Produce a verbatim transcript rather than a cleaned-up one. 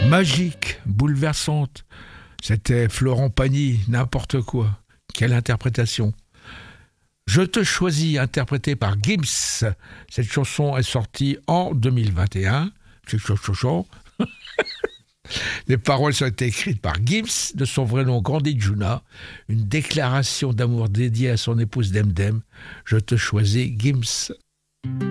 Magique, bouleversante. C'était Florent Pagny, n'importe quoi. Quelle interprétation. Je te choisis, interprété par Gims. Cette chanson est sortie en deux mille vingt et un. Les paroles ont été écrites par Gims, de son vrai nom Gandhi Juna. Une déclaration d'amour dédiée à son épouse Demdem. Je te choisis, Gims.